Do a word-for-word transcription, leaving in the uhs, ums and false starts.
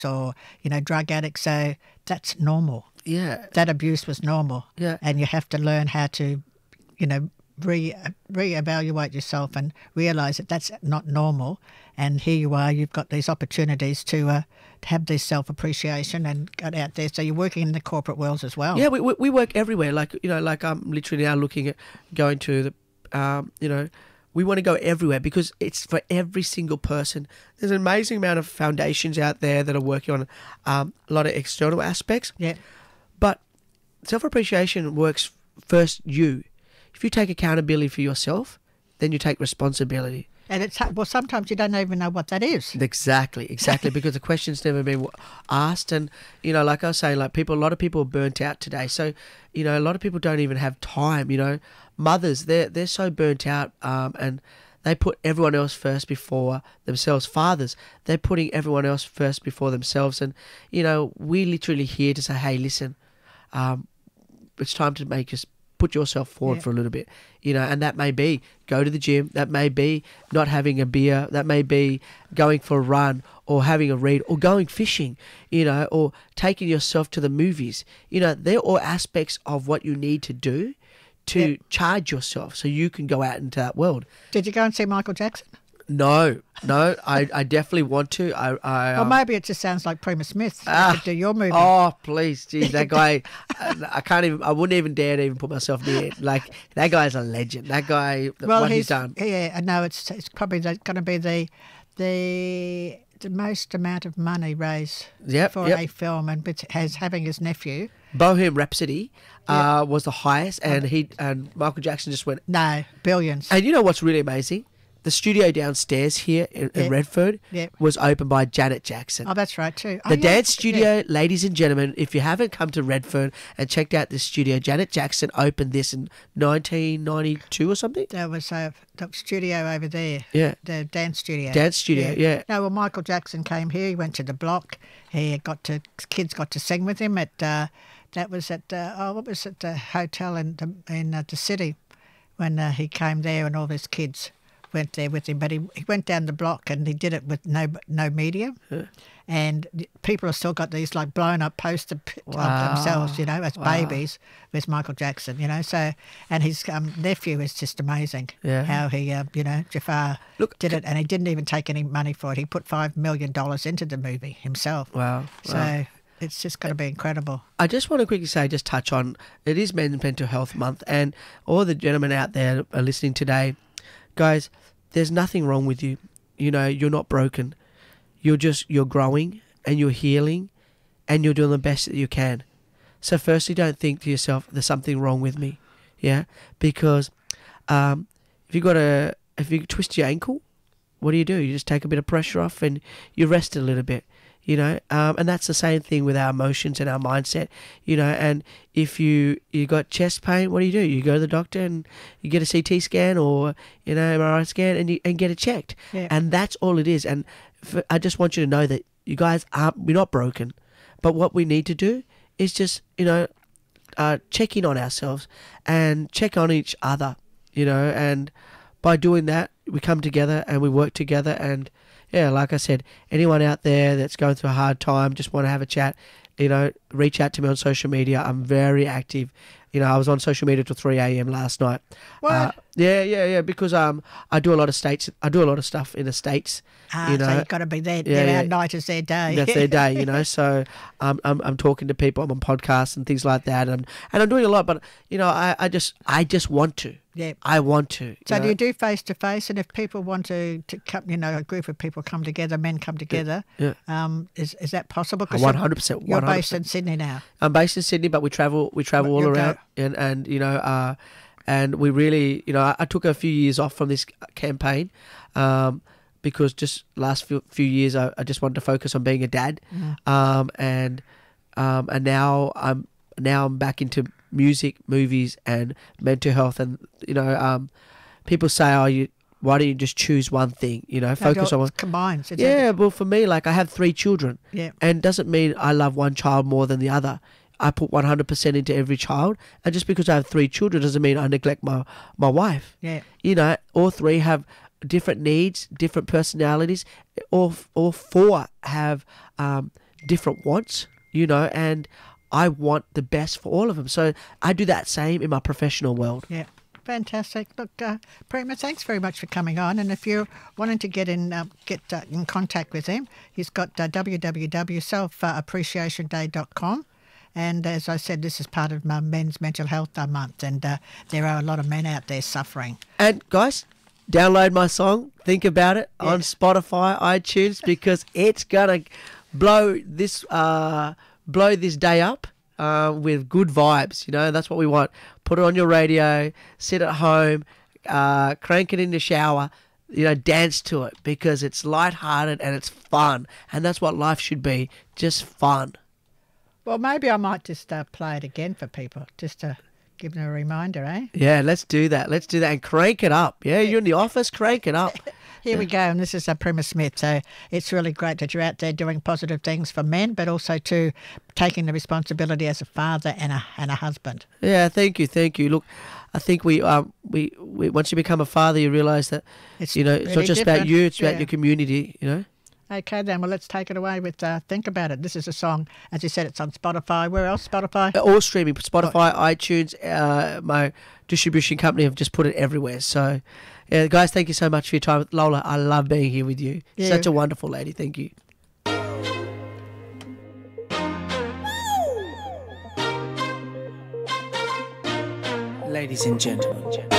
or, you know, drug addicts. So that's normal. Yeah. That abuse was normal. Yeah. And you have to learn how to, you know, re reevaluate yourself and realise that that's not normal. And here you are, you've got these opportunities to, uh, to have this self-appreciation and get out there. So you're working in the corporate world as well. Yeah, we we work everywhere. Like, you know, like I'm literally now looking at going to the, um, you know, we want to go everywhere because it's for every single person. There's an amazing amount of foundations out there that are working on um, a lot of external aspects. Yeah. But self-appreciation works first you. If you take accountability for yourself, then you take responsibility. And it's, well, sometimes you don't even know what that is. Exactly, exactly, because the question's never been asked. And, you know, like I was saying, like people, a lot of people are burnt out today. So, you know, a lot of people don't even have time, you know. Mothers, they're, they're so burnt out um, and they put everyone else first before themselves. Fathers, they're putting everyone else first before themselves. And, you know, we're literally here to say, hey, listen, um, it's time to make us put yourself forward Yeah. for a little bit, you know, and that may be go to the gym, that may be not having a beer, that may be going for a run or having a read or going fishing, you know, or taking yourself to the movies. You know, they're all aspects of what you need to do to Yeah. charge yourself so you can go out into that world. Did you go and see Michael Jackson? No, no, I, I definitely want to. I, I Or um, maybe it just sounds like Prima Smith. You Ah, could do your movie. Oh, please, geez, that guy, I, I can't even, I wouldn't even dare to even put myself near it. Like, that guy's a legend. That guy, well, what he's, he's done. Yeah, I know it's it's probably going to be the the the most amount of money raised Yep, for yep. a film, and it has having his nephew. Bohemian Rhapsody Yeah. uh, was the highest, and he and Michael Jackson just went. No, billions. And you know what's really amazing? The studio downstairs here in, Yeah. in Redford Yeah. was opened by Janet Jackson. Oh, that's right too. Oh, The yeah. dance studio, Yeah. ladies and gentlemen, if you haven't come to Redford and checked out this studio, Janet Jackson opened this in nineteen ninety-two or something. There was a the studio over there. Yeah. The dance studio. Dance studio, yeah. No, well, Michael Jackson came here. He went to the block. He got to kids got to sing with him at. Uh, that was at uh, oh, what was it? The hotel in the, in uh, the city when uh, he came there, and all his kids went there with him. But he, he went down the block and he did it with no no media. Yeah. And people have still got these like blown up poster p- Wow. of themselves, you know, as Wow. babies with Michael Jackson, you know. So, and his um, nephew is just amazing. Yeah. How he, uh, you know, Jafar Look, did it, and he didn't even take any money for it. He put five million dollars into the movie himself. Wow. So wow. it's just going to be incredible. I just want to quickly say, just touch on, it is Men's Mental Health Month, and all the gentlemen out there that are listening today, guys, there's nothing wrong with you. You know, you're not broken. You're just, you're growing and you're healing and you're doing the best that you can. So firstly, don't think to yourself, there's something wrong with me. Yeah? Because um, if you got a, if you twist your ankle, what do you do? You just take a bit of pressure off and you rest a little bit. You know, um, and that's the same thing with our emotions and our mindset, you know, and if you, you got chest pain, what do you do? You go to the doctor and you get a C T scan or, you know, M R I scan and you and get it checked. Yeah. And that's all it is. And for, I just want you to know that you guys aren't, we're not broken, but what we need to do is just, you know, uh, check in on ourselves and check on each other, you know, and by doing that, we come together and we work together. And yeah, like I said, anyone out there that's going through a hard time, just want to have a chat, you know, reach out to me on social media. I'm very active. You know, I was on social media till three a.m. last night. What? Uh, yeah, yeah, yeah, because um, I do a lot of states, I do a lot of stuff in the States. Ah, you know, so you've got to be there. Yeah, their yeah. night is their day. that's their day, you know. So um, I'm I'm talking to people, I'm on podcasts and things like that, and and I'm doing a lot. But you know, I, I just I just want to. Yeah. I want to. So you do know? you do face to face? And if people want to, to come, you know, a group of people come together, men come together, Yeah. um, is is that possible? 'Cause One hundred percent. You're based in Sydney now. I'm based in Sydney, but we travel we travel all You'll go- around, and and you know, uh, and we really, you know, I, I took a few years off from this campaign, um, because just last few, few years I, I just wanted to focus on being a dad, Mm. um, and um, and now I'm now I'm back into music, movies, and mental health, and you know, um, people say, oh, you. Why don't you just choose one thing? You know, No, focus you're- on one. it's combined. It's Yeah, everything. well, for me, like I have three children, Yeah. and doesn't mean I love one child more than the other. I put one hundred percent into every child, and just because I have three children doesn't mean I neglect my my wife. Yeah. You know, all three have different needs, different personalities. All all four have um, different wants, you know, and I want the best for all of them. So I do that same in my professional world. Yeah. Fantastic. Look, uh, Prema, thanks very much for coming on. And if you're wanting to get in uh, get uh, in contact with him, he's got uh, w w w dot self appreciation day dot com. And as I said, this is part of my Men's Mental Health Month, and uh, there are a lot of men out there suffering. And guys, download my song, Think About It, yeah. on Spotify, iTunes, because it's going to blow this, uh, blow this day up. Uh, with good vibes, you know, that's what we want. Put it on your radio, sit at home, uh, crank it in the shower, you know, dance to it because it's lighthearted and it's fun. And that's what life should be, just fun. Well, maybe I might just uh, play it again for people, just to give them a reminder, eh? Yeah, let's do that. Let's do that and crank it up. Yeah, you're in the office, crank it up. Here we go, and this is uh, Prema Smith. So it's really great that you're out there doing positive things for men, but also to taking the responsibility as a father and a and a husband. Yeah, thank you, thank you. Look, I think we um we, we once you become a father, you realise that it's you know it's really not just different. about you, it's yeah. about your community. You know. Okay, then. Well, let's take it away with uh, Think About It. This is a song, as you said, it's on Spotify. Where else? Spotify? All streaming. Spotify, oh. iTunes, uh, my distribution company have just put it everywhere. So, yeah, guys, thank you so much for your time. Lola, I love being here with you. Yeah. Such a wonderful lady. Thank you. Ladies and gentlemen.